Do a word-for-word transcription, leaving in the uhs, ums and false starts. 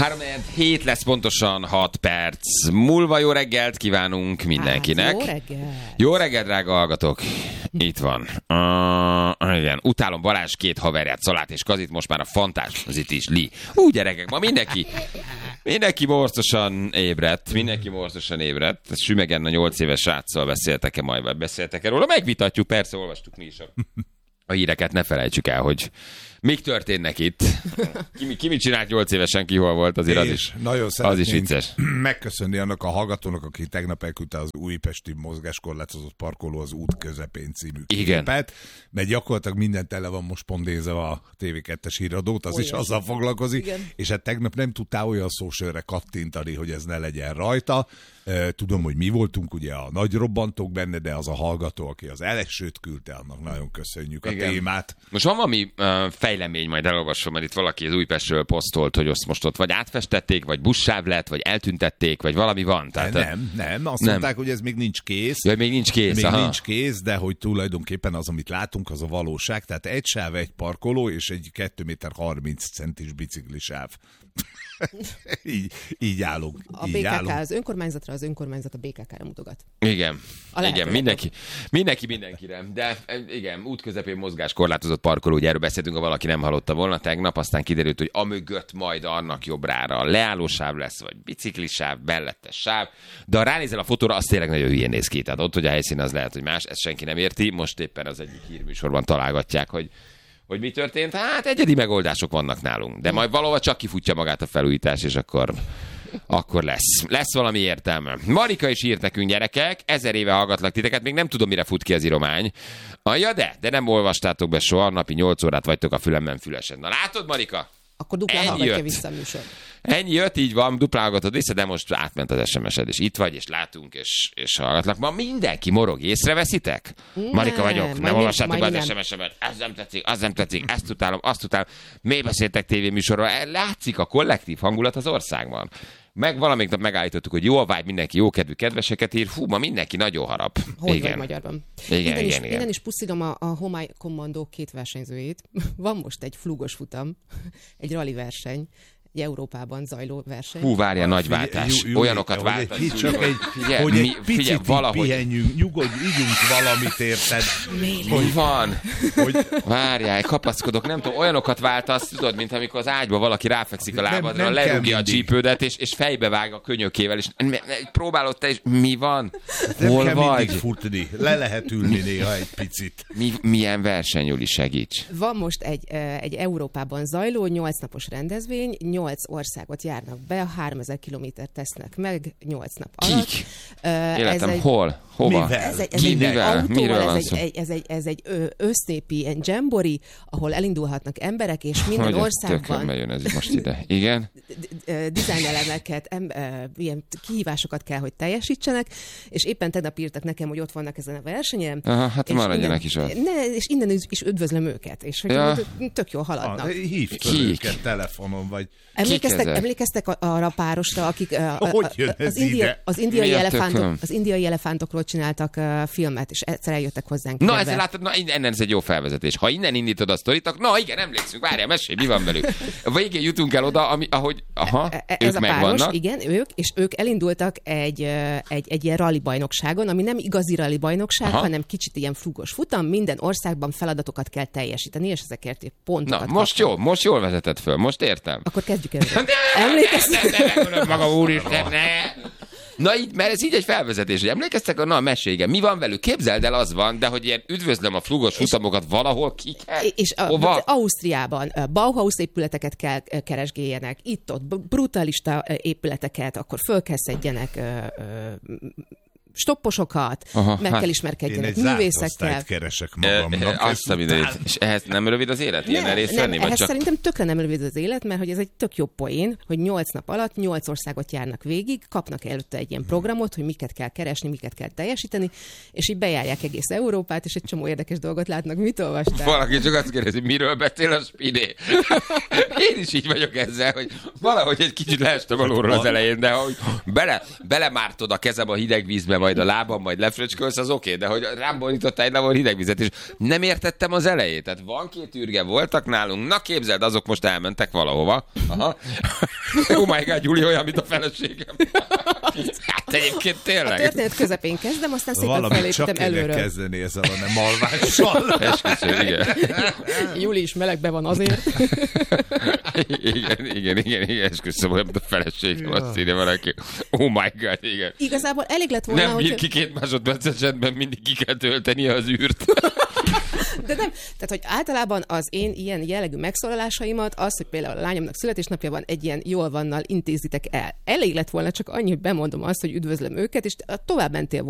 három hét lesz pontosan hat perc. Múlva jó reggelt kívánunk mindenkinek. Hát, jó reggelt. Jó reggelt, drága hallgatók. Itt van. Uh, igen. Utálom Balázs két haverját, Szalát és Kazit, most már a Fantás, az itt is Li. Úgy gyerekek, ma mindenki, mindenki morcosan ébredt, mindenki morcosan ébredt. Sümegen a nyolc éves sráccal beszéltek-e majd, beszéltek-e róla? Megvitatjuk, persze, olvastuk mi is a, a híreket, ne felejtsük el, hogy még történnek itt. Ki, ki mit csinált nyolc évesen, ki hol volt, azért az is, nagyon az is vicces. Megköszönni annak a hallgatónak, aki tegnap elküldte az újpesti mozgáskorlátozott parkoló az út közepén című képet, mert gyakorlatilag minden tele van most pondézve a té vé kettes híradót, az olyan is azzal foglalkozik, igen. És hát tegnap nem tudtál olyan szósörre kattintani, hogy ez ne legyen rajta. Tudom, hogy mi voltunk ugye a nagy robbantók benne, de az a hallgató, aki az elsőt küldte, annak nagyon köszönjük a igen. témát. Most van valami uh, fejlemény, majd elolvasom, mert itt valaki az Újpestről posztolt, hogy azt most ott vagy átfestették, vagy buszsáv lett, vagy eltüntették, vagy valami van. Tehát, nem, nem, azt nem. mondták, hogy ez még nincs kész. Ja, még nincs kész. Még aha. nincs kész, de hogy tulajdonképpen az, amit látunk, az a valóság. Tehát egy sáv, egy parkoló, és egy két méter harminc centis biciklisáv. így, így állunk. A így bé ká ká állunk. az önkormányzatra, az önkormányzat a bé ká ká-ra mutogat. Igen, igen, mindenki, mindenki mindenkire. De igen, út közepén mozgáskorlátozott parkoló, ugye erről beszéltünk, ha valaki nem hallotta volna tegnap, aztán kiderült, hogy amögött majd annak jobbrára leállósáv lesz, vagy biciklisáv, mellettes sáv, de ha ránézel a fotóra, az tényleg nagyon hülyén néz ki. Tehát ott, hogy a helyszín az lehet, hogy más, ezt senki nem érti. Most éppen az egyik hírműsorban találgatják, hogy hogy mi történt. Hát egyedi megoldások vannak nálunk, de majd valahol csak kifutja magát a felújítás, és akkor, akkor lesz. Lesz valami értelme. Marika is írt nekünk, gyerekek, ezer éve hallgatlak titeket, még nem tudom, mire fut ki az íromány. Ah, ja, de, de nem olvastátok be soha, napi nyolc órát vagytok a fülemben fülesen. Na látod, Marika? Akkor duplán hallgatja vissza a műsor. Ennyi jött, így van, duplán hallgatod vissza, de most átment az es em es-ed, és itt vagy, és látunk, és, és hallgatlak. Ma mindenki morog, észreveszitek? Nem, Marika vagyok, nem olvassátok be az es em es-emet, ez nem tetszik, az nem tetszik, ezt utálom, azt utálom. Miért beszéltek tévéműsorról? Látszik a kollektív hangulat az országban. Meg valamelyik nap megállítottuk, hogy jó a vibe, mindenki jó kedvű kedveseket ír, fú, ma mindenki nagyon harap. Hogy igen. vagy magyarban. Igen, innen, igen, is, igen. innen is puszilom a, a Homai Commando két versenyzőjét. Van most egy flugos futam, egy rally verseny, egy Európában zajló verseny. Hú, várjál, nagy váltás. Olyanokat váltás. Egy, csak egy, figyelj, hogy mi, egy picit figyelj, valahogy... pihenjünk, nyugodj, ígyunk valamit, érted? Hogy van? Hogy... Várjál, kapaszkodok, nem tudom, olyanokat váltasz, tudod, mint amikor az ágyba valaki ráfekszik a lábadra, nem, nem lerúgja a csípődet, és, és fejbe vág a könyökével, és próbálod te, és mi van? Nem Hol kell vagy? mindig futni, le lehet ülni néha egy picit. Mi, milyen verseny, Juli, segíts? Van most egy, egy Európában zajló nyolc napos rendezvény, nyolc országot járnak be, háromezer kilométert tesznek meg nyolc nap alatt. Kik? Életem, egy, hol? Hova? Mivel? Ez egy, ez Ki, egy mivel? autóval, Miről van ez szó? egy, ez egy, ez egy össznépi ilyen dzsembori, ahol elindulhatnak emberek, és minden Hogy országban... tökön bejön ez most ide. Igen? Dizájnelemeket, ilyen kihívásokat kell, hogy teljesítsenek, és éppen tegnap írtak nekem, hogy ott vannak ezen a versenyen. Aha, hát maradjanak is ott. Ne, és innen is üdvözlöm őket, és hogy ja. tök jól haladnak. Ah, hívd fel őket telefonon, vagy... Emlékeztek, emlékeztek arra a párosra, akik a, a, a, az, india, az, indiai elefántok, az indiai elefántokról csináltak uh, filmet, és egyszer eljöttek hozzánk. Na, ezzel látod, na, innen ez egy jó felvezetés. Ha innen indítod a sztorit, na igen, emlékszünk, várjál, mesélj, mi van velük. A végén jutunk el oda, ami, ahogy, aha, ez ők a megvannak. páros, igen, ők, és ők elindultak egy, egy, egy ilyen rally bajnokságon, ami nem igazi rally bajnokság, aha. hanem kicsit ilyen flugos futam, minden országban feladatokat kell teljesíteni, és ezekért pontokat Na, most kapnak. jó, most jól vezetett föl, most értem. Akkor kezdjük el. Emlékeztek? Ne, ne, ne, maga úristen, ne! Na így, mert ez így egy felvezetés, hogy emlékeztek, na a mesége, mi van velük? Képzeld el, az van, de hogy ilyen üdvözlöm a flugos futamokat valahol ki kell. És a, Ausztriában Bauhaus épületeket kell keresgéljenek, itt-ott brutalista épületeket, akkor föl kell szedjenek stopposokat, aha, meg hát kell ismerkedjenek művészekkel. Én keresek magamnak. E, azt a mindenit. És ehhez nem rövid az élet? Ilyen ne, részt venni? Nem, ehhez csak... szerintem tökre nem rövid az élet, mert hogy ez egy tök jó poén, hogy nyolc nap alatt nyolc országot járnak végig, kapnak előtte egy ilyen programot, hogy miket kell keresni, miket kell teljesíteni, és így bejárják egész Európát, és egy csomó érdekes dolgot látnak. Mit olvastál? Valaki csak azt kérdezi, miről beszél a Spiné? Én is így vagyok ezzel, hogy valahogy egy kicsit leestem alulról az elején, de hogy bele, belemártod a kezem a hideg vízbe, majd a lábam, majd lefröcskölsz, az oké, okay, de hogy rám borítottál egy lábon hideg vizet, és nem értettem az elejét. Tehát van két űrge, voltak nálunk, na képzeld, azok most elmentek valahova. Aha. Oh my God, Gyuli, olyan, mint a feleségem. Hát egyébként tényleg. A történet közepén kezdem, aztán szépen Valami felépítem csak előről. kezdeni ezzel a nem alvással. Esküszöm, igen. Júli is melegbe van azért. Igen, igen, igen, igen, esküszöm, olyan, mint a feleségem, azt írja valaki. Oh my God, igen. Igazából elég lett volna, Nem hogy... bír ki két másodperc esetben mindig ki kell tölteni az űrt. De nem. Tehát, hogy általában az én ilyen jellegű megszólalásaimat, az, hogy például a lányomnak születésnapja van, egy ilyen jól vannal intézitek el. Elég lett volna csak annyi, hogy bemondom azt, hogy üdvözlöm őket, és tovább mentél